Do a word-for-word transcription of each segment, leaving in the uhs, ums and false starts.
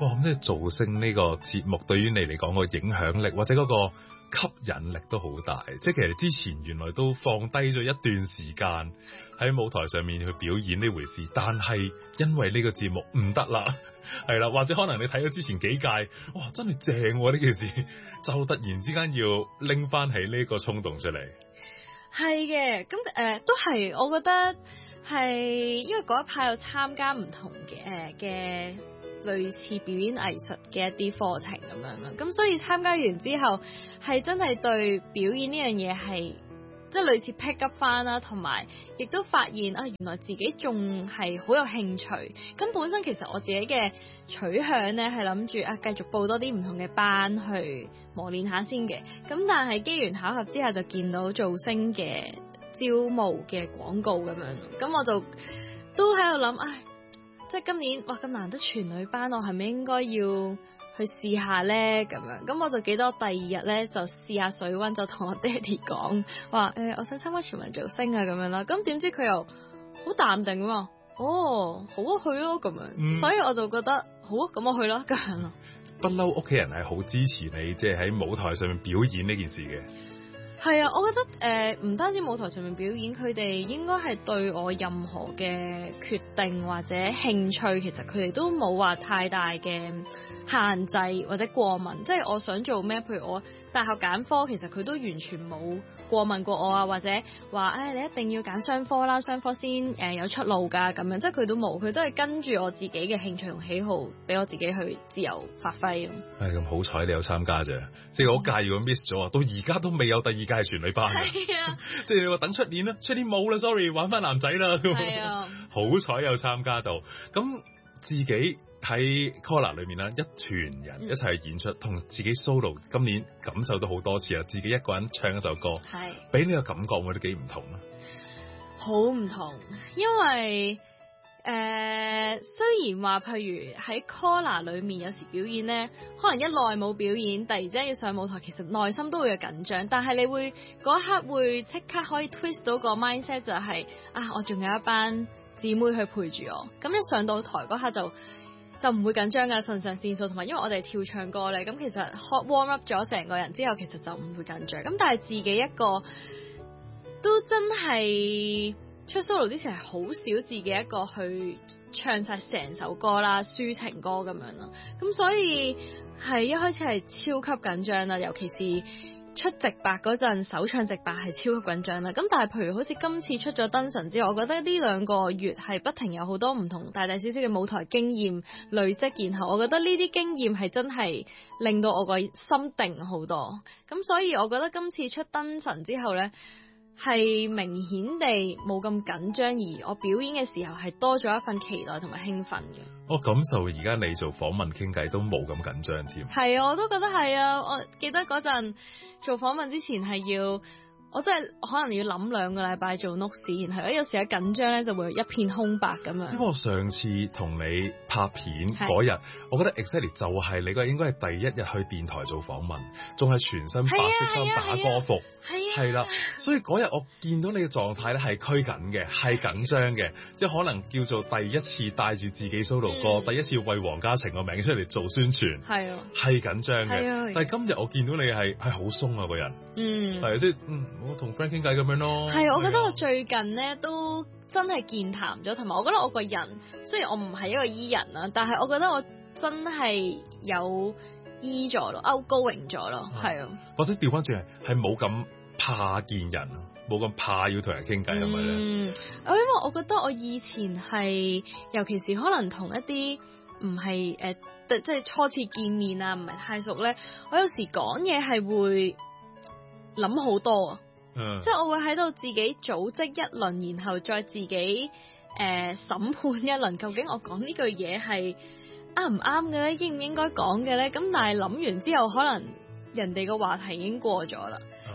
哇！咁即係造星呢個節目對於你嚟講個影響力或者嗰個吸引力都好大。即係其實之前原來都放低咗一段時間喺舞台上面去表演呢回事，但係因為呢個節目唔得啦，係啦，或者可能你睇咗之前幾屆，哇，真係正喎呢件事，就突然之間要拎翻起呢個衝動出嚟。 係嘅，咁誒、呃、都係，我覺得係因為嗰一排有參加唔同嘅誒嘅類似表演藝術嘅一啲課程咁樣啦，咁所以參加完之後係真係對表演呢樣嘢係即係類似 pick up 翻啦，同埋亦都發現啊原來自己仲係好有興趣。咁本身其實我自己嘅取向咧係諗住啊繼續報多啲唔同嘅班去磨練下先嘅，咁但係機緣巧合之下就見到造星嘅招募嘅廣告咁樣，咁我就都喺度諗，唉，即係今年哇咁難得全女班，我係咪應該要去試下咧咁樣？咁我就記得我第二日咧就試下水溫，就同我爹哋講話誒，我想參加全民造星啊咁樣啦。咁點知佢又好淡定喎，哦好啊去咯咁樣，嗯、所以我就覺得好啊，咁我去咯咁樣咯。 不嬲屋企人係好支持你，即係喺舞台上面表演呢件事嘅。 係啊，我覺得誒唔、呃、單止舞台上面表演，佢哋應該係對我任何嘅決定或者興趣，其實佢哋都冇話太大嘅限制或者過問。即係我想做咩，譬如我大學揀科，其實佢都完全冇過問過我啊，或者話誒、哎、你一定要揀商科啦，商科先誒、呃、有出路㗎咁樣。即係佢都冇，佢都係跟住我自己嘅興趣同喜好，俾我自己去自由發揮。 係咁好彩你有參加啫，即係我屆如果 miss 咗啊，到而家都未有第二屆全女班嘅。係啊，即係你話等出年啦，出年冇啦 ，sorry， 玩翻男仔啦。係啊，好彩有參加到，咁自己喺 Collar 裏面啦，一團人一齊去演出，同、嗯、自己 solo， 今年感受到好多次啊，自己一個人唱一首歌，係俾你個感覺會都幾唔同啊， 好唔同，因為。誒、呃，雖然話譬如喺 Collar 裏面有時表演咧，可能一耐冇表演，突然之間要上舞台，其實內心都會有緊張，但係你會嗰一刻會即刻可以 twist 到個 mindset 就係、是、啊，我仲有一班姊妹去陪住我，咁一上到台嗰刻就就唔會緊張噶，腎上腺素同埋因為我哋跳唱歌咧，咁其實 hot warm up 咗成個人之後，其實就唔會緊張，咁但係自己一個都真係。出 solo 之前係好少自己一個去唱晒成首歌啦，抒情歌咁樣啦，咁所以係一開始係超級緊張啦，尤其是出直白嗰陣，首唱直白係超級緊張啦。咁但係譬如好似今次出咗燈神之後，我覺得呢兩個月係不停有好多唔同大大小小嘅舞台經驗累積，然後我覺得呢啲經驗係真係令到我個心定好多。咁所以我覺得今次出燈神之後呢，係明顯地冇咁緊張，而我表演嘅時候係多咗一份期待同埋興奮嘅。 我感受而家你做訪問傾偈都冇咁緊張添。 係啊，我都覺得係啊。我記得嗰陣做訪問之前係要，我真係可能要諗兩個禮拜做 notes， 然後有時一緊張咧就會一片空白咁樣。 因為我上次同你拍片嗰日，我覺得 exactly 就係你嗰日應該係第一日去電台做訪問，仲係全身白色衫打歌服。係啦，所以嗰日我見到你嘅狀態咧係拘緊嘅，係緊張嘅，即係可能叫做第一次帶住自己 solo 歌，嗯、第一次為黃家晴個名出嚟做宣傳，係啊，係緊張嘅。但係今日我見到你係係好鬆啊個人，嗯，係即係嗯，我同 friend 傾偈咁樣咯。係，我覺得我最近咧都真係健談咗，同埋我覺得我個人雖然我唔係一個 E 人啦，但係我覺得我真係有 E 咗咯，outgoing咗咯，係啊。 或者調翻轉係係冇咁怕見人，冇咁怕要同人傾偈係咪咧？嗯， 因為我覺得我以前係，尤其是可能同一啲唔係誒，即係初次見面啊，唔係太熟咧，我有時講嘢係會諗好多啊，嗯，即係我會喺度自己組織一輪，然後再自己誒審判一輪，究竟我講呢句嘢係啱唔啱嘅咧，應唔應該講嘅咧？咁但係諗完之後，可能人哋個話題已經過咗啦，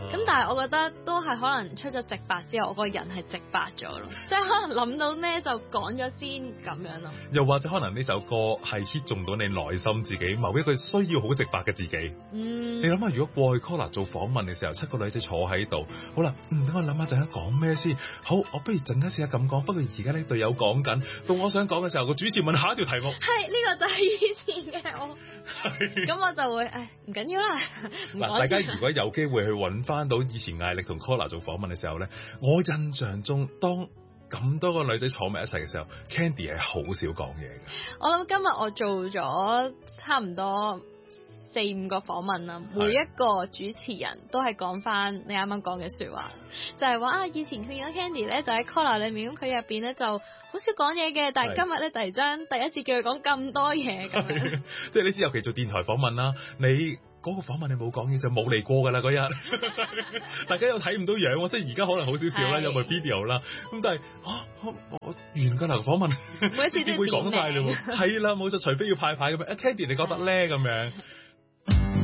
咁但係我覺得都係可能出咗直白之後，我個人係直白咗咯，即係可能諗到咩就講咗先咁樣咯。 又或者可能呢首歌係 hit 中到你內心自己某一句需要好直白嘅自己。 嗯， 你諗下，如果過去 Collar 做訪問嘅時候，七個女仔坐喺度，好啦，嗯，等我諗下陣間講咩先。好，我不如陣間試下咁講。不過而家呢隊友講緊，到我想講嘅時候，個主持問下一條題目。 係呢、這個就係以前嘅我。咁我就會誒唔緊要啦。 嗱，大家如果有機會去揾翻到以前艾力同 Collar 做訪問嘅時候咧，我印象中當咁多個女仔坐埋一齊嘅時候 ，Candy 係好少講嘢嘅。 我諗今日我做咗差唔多四五個訪問啦，每一個主持人都係講翻你啱啱講嘅説話，就係、是、話啊，以前見到 Candy 咧就喺 Collar 裏面，咁佢入邊咧就好少講嘢嘅，但係今日咧突然間第一次叫佢講咁多嘢咁樣。即係你知，尤其做電台訪問啦，你。嗰個訪問你冇講嘢就冇嚟過㗎啦嗰日，大家又睇唔到樣喎，即係而家可能好少少啦，有部 video 啦，咁但係啊，我我完㗎啦訪問， 每一次都會講晒嘞喎，係啦冇錯，除非要派牌咁樣，啊 Candy 你覺得咧咁樣，